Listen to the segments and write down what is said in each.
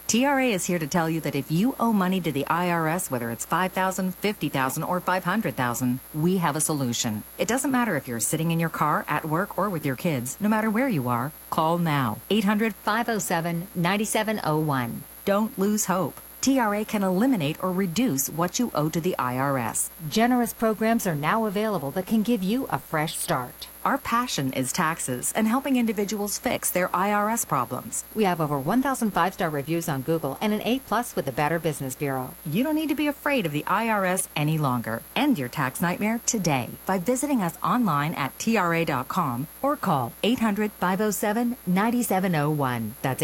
TRA is here to tell you that if you owe money to the IRS, whether it's $5,000, $50,000, or $500,000, we have a solution. It doesn't matter if you're sitting in your car, at work, or with your kids. No matter where you are, call now. 800-507-9701. Don't lose hope. TRA can eliminate or reduce what you owe to the IRS. Generous programs are now available that can give you a fresh start. Our passion is taxes and helping individuals fix their IRS problems. We have over 1,000 5-star reviews on Google and an A+ with the Better Business Bureau. You don't need to be afraid of the IRS any longer. End your tax nightmare today by visiting us online at TRA.com or call 800-507-9701. That's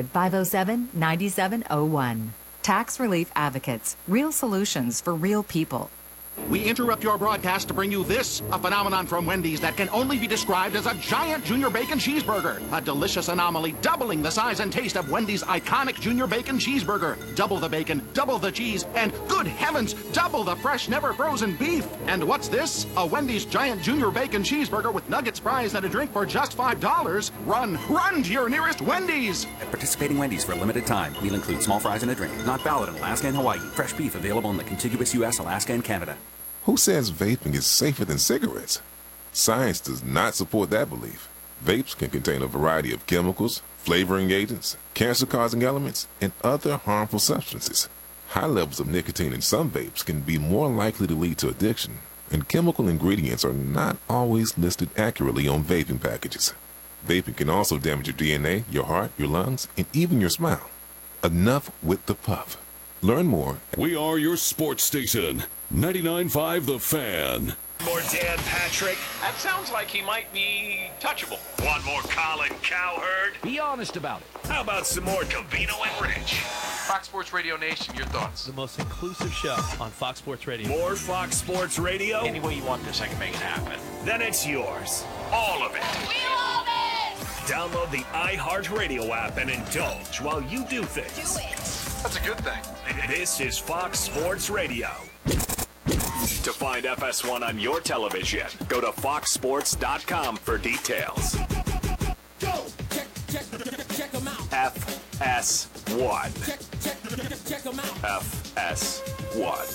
800-507-9701. Tax Relief Advocates. Real solutions for real people. We interrupt your broadcast to bring you this, a phenomenon from Wendy's that can only be described as a giant Junior Bacon Cheeseburger. A delicious anomaly doubling the size and taste of Wendy's iconic Junior Bacon Cheeseburger. Double the bacon, double the cheese, and good heavens, double the fresh, never frozen beef. And what's this? A Wendy's giant Junior Bacon Cheeseburger with nuggets, fries, and a drink for just $5. Run to your nearest Wendy's. At participating Wendy's for a limited time, meal includes small fries and a drink. Not valid in Alaska and Hawaii. Fresh beef available in the contiguous U.S., Alaska, and Canada. Who says vaping is safer than cigarettes? Science does not support that belief. Vapes can contain a variety of chemicals, flavoring agents, cancer-causing elements, and other harmful substances. High levels of nicotine in some vapes can be more likely to lead to addiction, and chemical ingredients are not always listed accurately on vaping packages. Vaping can also damage your DNA, your heart, your lungs, and even your smile. Enough with the puff. Learn more. We are your sports station. 99.5 The Fan. More Dan Patrick. That sounds like he might be touchable. Want more Colin Cowherd? Be honest about it. How about some more Covino and Rich? Fox Sports Radio Nation, your thoughts? The most inclusive show on Fox Sports Radio. More Fox Sports Radio? Any way you want this, I can make it happen. Then it's yours. All of it. We love it! Download the iHeartRadio app and indulge while you do things. Do it. That's a good thing. This is Fox Sports Radio. To find FS1 on your television, go to foxsports.com for details. Go! Check them out. FS1. Check them out. FS1.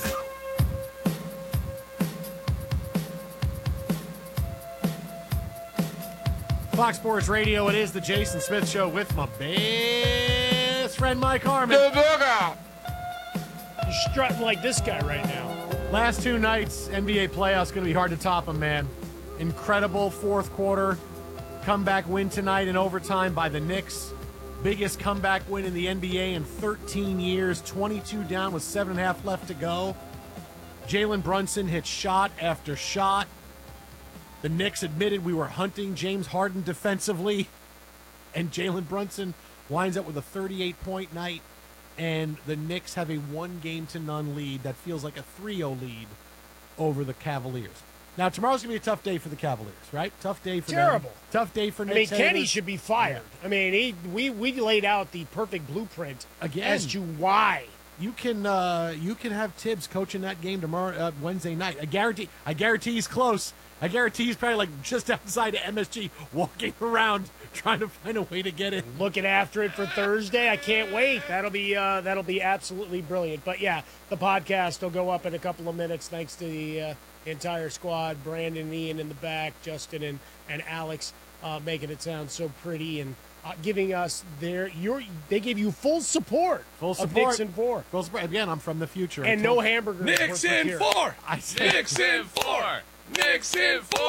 Fox Sports Radio, it is the Jason Smith Show with my best friend Mike Harmon. You're strutting like this guy right now. Last two nights, NBA playoffs, going to be hard to top them, man. Incredible fourth quarter comeback win tonight in overtime by the Knicks. Biggest comeback win in the NBA in 13 years. 22 down with 7.5 left to go. Jalen Brunson hit shot after shot. The Knicks admitted we were hunting James Harden defensively. And Jalen Brunson winds up with a 38-point night. And the Knicks have a 1-0 lead that feels like a 3-0 lead over the Cavaliers. Now, tomorrow's going to be a tough day for the Cavaliers, right? Tough day for them. Tough day for Knicks. Kenny should be fired. I mean, we laid out the perfect blueprint again as to why. You can have Tibbs coaching that game tomorrow, Wednesday night. I guarantee he's close. I guarantee he's probably like just outside of MSG, walking around trying to find a way to get in. Looking after it for Thursday. I can't wait. That'll be absolutely brilliant. But yeah, the podcast will go up in a couple of minutes. Thanks to the entire squad, Brandon, Ian in the back, Justin and Alex, making it sound so pretty and giving us they gave you full support. Of Knicks in 4. Full support. Again, I'm from the future. And no hamburgers. Knicks in 4. Knicks in 4. Knicks in 4.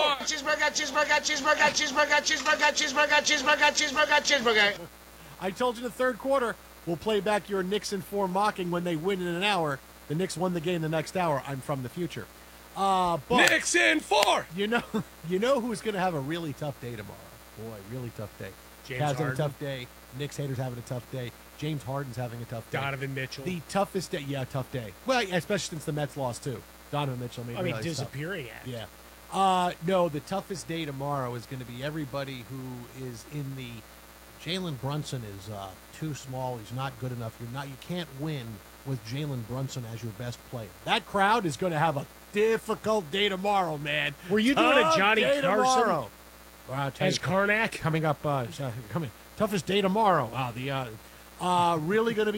Cheeseburger. I told you in the third quarter, we'll play back your Knicks in 4 mocking when they win in an hour. The Knicks won the game the next hour. I'm from the future. But Knicks in 4. You know who's going to have a really tough day tomorrow. Boy, really tough day. James Cavs Harden. having a tough day. Knicks haters having a tough day. James Harden's having a tough day. Donovan Mitchell. The toughest day. Yeah, tough day. Well, yeah, especially since the Mets lost, too. Donovan Mitchell. Disappearing at. Yeah. No, the toughest day tomorrow is going to be everybody who is in the Jalen Brunson is too small. He's not good enough. You can't win with Jalen Brunson as your best player. That crowd is going to have a difficult day tomorrow, man. Were you doing a Johnny Carson as Karnak? Coming up, toughest day tomorrow. Really going to be